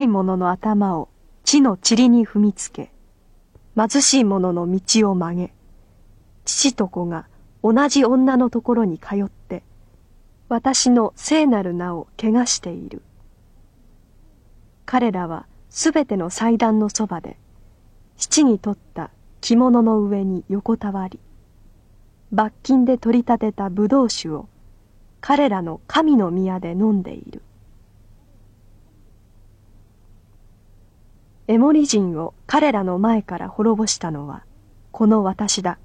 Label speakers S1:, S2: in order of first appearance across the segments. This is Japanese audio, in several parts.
S1: 者の頭を地の塵に踏みつけ、貧しい者の道を曲げ、父と子が同じ女のところに通って、私の聖なる名を汚している。彼らはすべての祭壇のそばで、七に取った着物の上に横たわり、罰金で取り立てた葡萄酒を彼らの神の宮で飲んでいる。エモリ人を彼らの前から滅ぼしたのはこの私だ。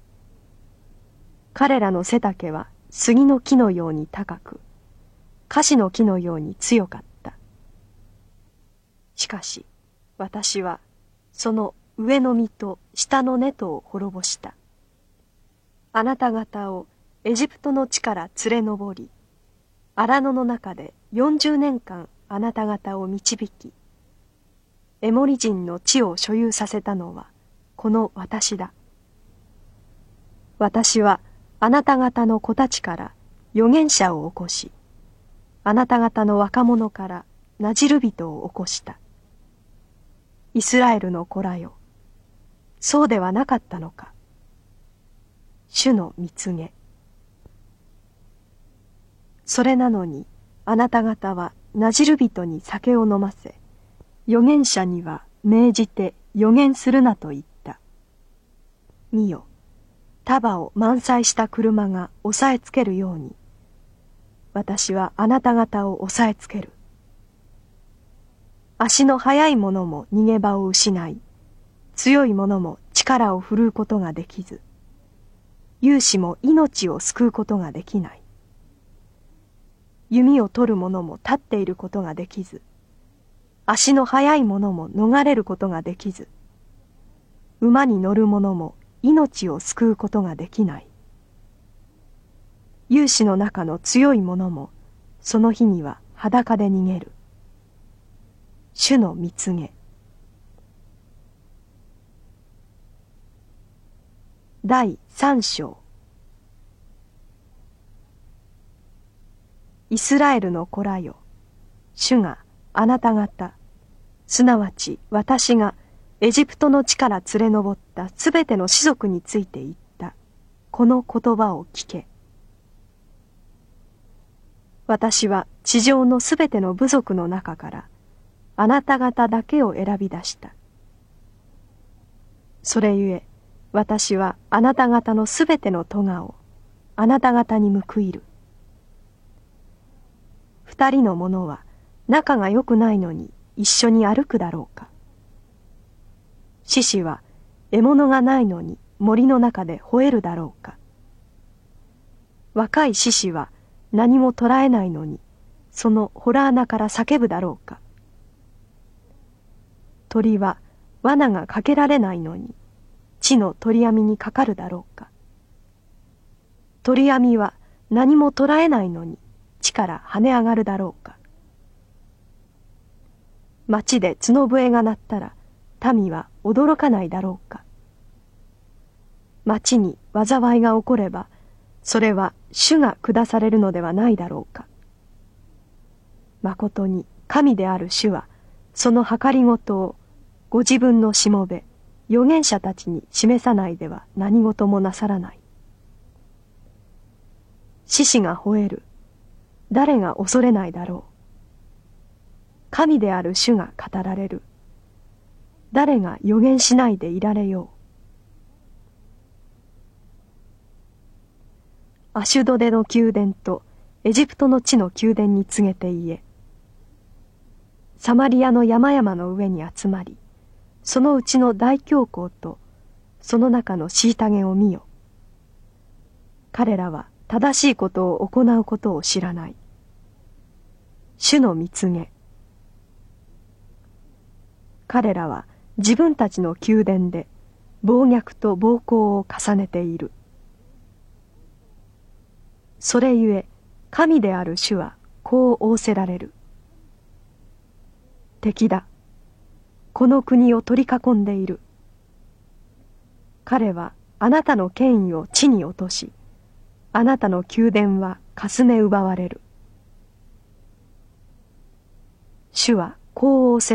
S1: 彼らの背丈は杉の木のように高く、樫の木のように強かった。しかし私はその上の実と下の根とを滅ぼした。あなた方をエジプトの地から連れ上り、荒野の中で40年間あなた方を導き、エモリ人の地を所有させたのはこの私だ。私はあなた方の子たちから預言者を起こし、あなた方の若者からなじる人を起こした。イスラエルの子らよ、そうではなかったのか。主の蜜げ。それなのにあなた方はなじる人に酒を飲ませ、預言者には命じて預言するなと言った。見よ、束を満載した車が押さえつけるように、私はあなた方を押さえつける。足の速い者も逃げ場を失い、強い者も力を振るうことができず、勇士も命を救うことができない。弓を取る者も立っていることができず、足の速い者も逃れることができず、馬に乗る者も命を救うことができない。勇士の中の強い者もその日には裸で逃げる。主の蜜げ。第3章。イスラエルの子らよ、主があなた方、すなわち私がエジプトの地から連れ上ったすべての士族について言ったこの言葉を聞け。私は地上のすべての部族の中からあなた方だけを選び出した。それゆえ私はあなた方のすべての咎をあなた方に報いる。二人の者は仲が良くないのに一緒に歩くだろうか。獅子は獲物がないのに森の中で吠えるだろうか。若い獅子は何も捕らえないのにその洞穴から叫ぶだろうか。鳥は罠がかけられないのに地の鳥網にかかるだろうか。鳥網は何も捕らえないのに地から跳ね上がるだろうか。町で角笛が鳴ったら民は驚かないだろうか。町に災いが起こればそれは主が下されるのではないだろうか。まことに神である主はその計りごとをご自分のしもべ預言者たちに示さないでは何事もなさらない。獅子が吠える、誰が恐れないだろう。神である主が語られる、誰が預言しないでいられよう。アシュドデの宮殿とエジプトの地の宮殿に告げて言え。サマリアの山々の上に集まり、そのうちの大教皇とその中の虐げを見よ。彼らは正しいことを行うことを知らない。主の蜜げ。彼らは自分たちの宮殿で暴虐と暴行を重ねている。それゆえ神である主はこう仰せられる。敵だ。この国を取り囲んでいる。彼はあなたの権威を地に落とし、あなたの宮殿はかすめ奪われる。主はこう仰せ